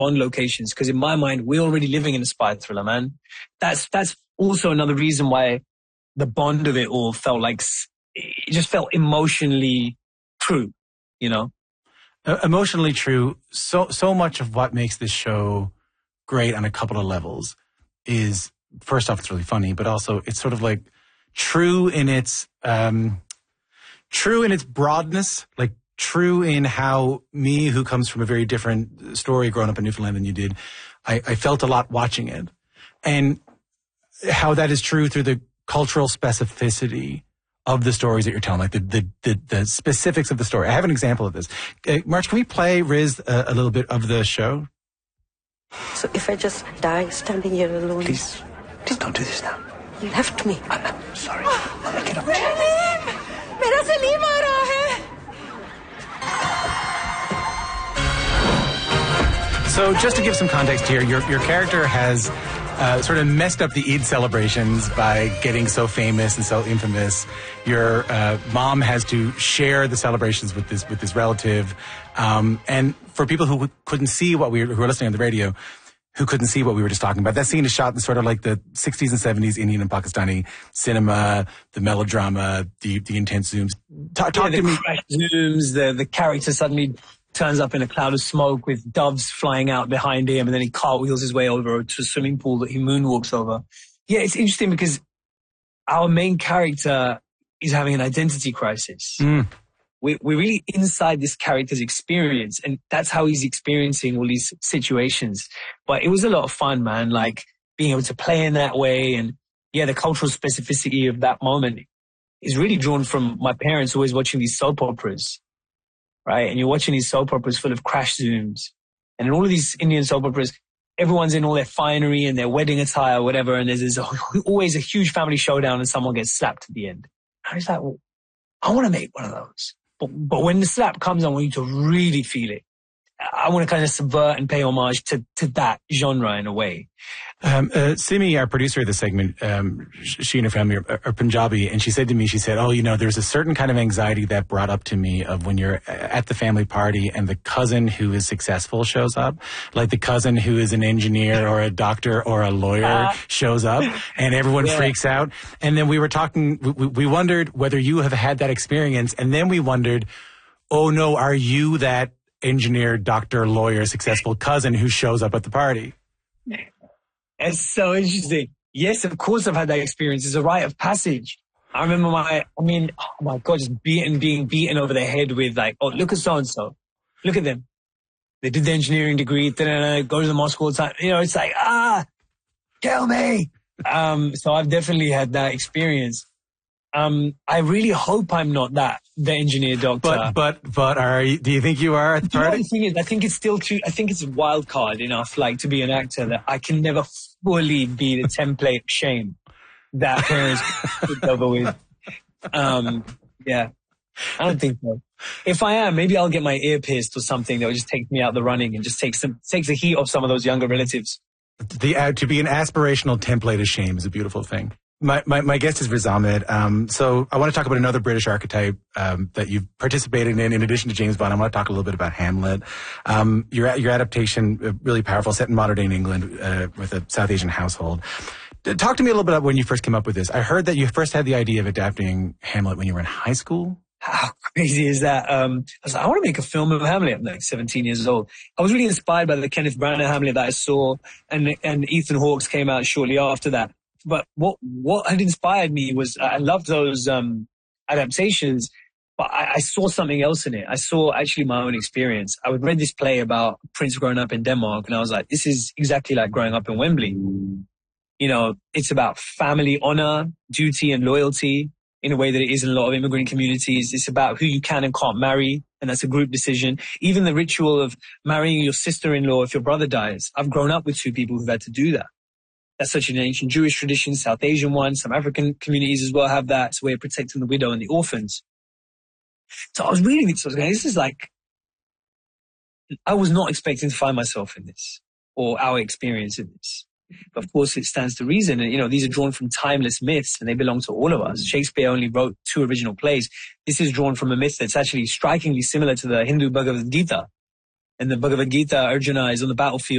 Bond locations, because in my mind, we're already living in a spy thriller, man. That's also another reason why the Bond of it all felt like, it just felt emotionally true, you know? Emotionally true. So much of what makes this show great on a couple of levels is, first off, it's really funny, but also it's sort of like true in its broadness, like true in how me, who comes from a very different story growing up in Newfoundland than you did, I felt a lot watching it. And how that is true through the cultural specificity of the stories that you're telling, like the specifics of the story. I have an example of this. March, can we play, Riz, a little bit of the show? So if I just die standing here alone... Please don't do this now. You left me. I'm sorry. Mama, get up. मेरा सलीम आ रहा है. So just to give some context here, your character has sort of messed up the Eid celebrations by getting so famous and so infamous. Your mom has to share the celebrations with this relative. And for people who couldn't see who are listening on the radio, who couldn't see what we were just talking about, that scene is shot in sort of like the 60s and 70s Indian and Pakistani cinema, the melodrama, the intense zooms. Talk to me. Zooms, the character suddenly turns up in a cloud of smoke with doves flying out behind him, and then he cartwheels his way over to a swimming pool that he moonwalks over. Yeah, it's interesting because our main character is having an identity crisis. We're really inside this character's experience, and that's how he's experiencing all these situations. But it was a lot of fun, man, like being able to play in that way. And yeah, the cultural specificity of that moment is really drawn from my parents always watching these soap operas, right? And you're watching these soap operas full of crash zooms. And in all of these Indian soap operas, everyone's in all their finery and their wedding attire, whatever. And there's always a huge family showdown and someone gets slapped at the end. I was like, well, I want to make one of those. But when the slap comes, I want you to really feel it. I want to kind of subvert and pay homage to that genre in a way. Simi, our producer of the segment, she and her family are Punjabi, and she said to me, oh, there's a certain kind of anxiety that brought up to me of when you're at the family party and the cousin who is successful shows up, like the cousin who is an engineer or a doctor or a lawyer shows up, and everyone freaks out. And then we were talking, we wondered whether you have had that experience, and then we wondered, oh no, are you that engineer, doctor, lawyer, successful cousin who shows up at the party? It's so interesting. Yes, of course I've had that experience. It's a rite of passage. I remember oh my God, just being beaten over the head with like, oh, look at so-and-so. Look at them. They did the engineering degree, go to the mosque all the time. It's like, kill me. So I've definitely had that experience. I really hope I'm not the engineer doctor. But do you think you are at the party? The thing is, I think it's still true. I think it's a wild card enough, like, to be an actor that I can never fully be the template shame that parents put over with. Yeah, I don't think so. If I am, maybe I'll get my ear pierced or something that will just take me out the running and just takes the heat off some of those younger relatives. To be an aspirational template of shame is a beautiful thing. My guest is Riz Ahmed. So I want to talk about another British archetype that you've participated in addition to James Bond. I want to talk a little bit about Hamlet. Your adaptation, really powerful, set in modern-day England with a South Asian household. Talk to me a little bit about when you first came up with this. I heard that you first had the idea of adapting Hamlet when you were in high school. How crazy is that? I was like, I want to make a film of Hamlet. I'm like 17 years old. I was really inspired by the Kenneth Branagh Hamlet that I saw, and Ethan Hawke's came out shortly after that. But what had inspired me was I loved those adaptations, but I saw something else in it. I saw actually my own experience. I would read this play about a prince growing up in Denmark, and I was like, this is exactly like growing up in Wembley. It's about family honor, duty, and loyalty in a way that it is in a lot of immigrant communities. It's about who you can and can't marry, and that's a group decision. Even the ritual of marrying your sister-in-law if your brother dies. I've grown up with two people who've had to do that. That's such an ancient Jewish tradition, South Asian one. Some African communities as well have that. It's a way of protecting the widow and the orphans. So I was reading it. So I was going, this is like, I was not expecting to find myself in this or our experience in this. But of course, it stands to reason. And, these are drawn from timeless myths and they belong to all of us. Shakespeare only wrote 2 original plays. This is drawn from a myth that's actually strikingly similar to the Hindu Bhagavad Gita. And the Bhagavad Gita, Arjuna is on the battlefield.